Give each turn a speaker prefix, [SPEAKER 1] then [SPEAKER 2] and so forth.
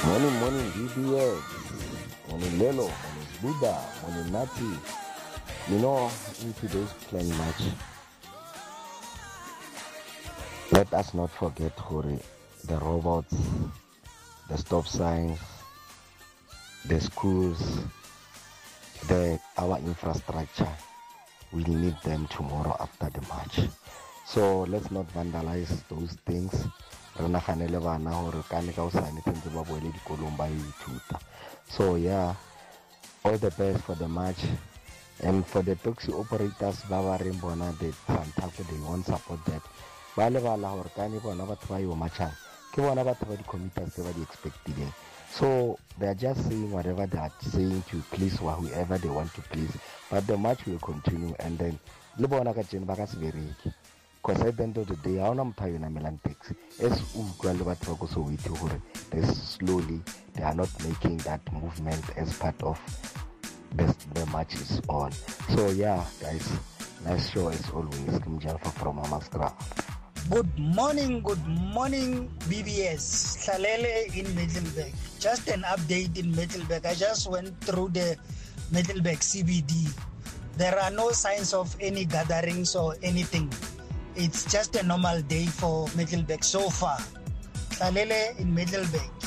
[SPEAKER 1] Morning, BBS. Morning, Lelo. Morning, Buddha. Morning, Nati. In today's playing match, let us not forget Hori, the robots, the stop signs, the schools, our infrastructure. We need them tomorrow after the match. So let's not vandalize those things. So yeah, all the best for the match. And for the taxi operators, Baba Rimbona, the Santaco, they won't support that. So they are just saying whatever they are saying to please whoever they want to please. But the match will continue, and then because at the end of the day, I don't know Milan takes. Slowly they are not making that movement as part of the match is on. So yeah, guys, nice show as always. Kim Jalfa from Amaskra.
[SPEAKER 2] Good morning, BBS. Hlalele in Middelburg. Just an update in Middelburg. I just went through the Middelburg CBD. There are no signs of any gatherings or anything. It's just a normal day for Middelburg so far. Hlalele in Middelburg.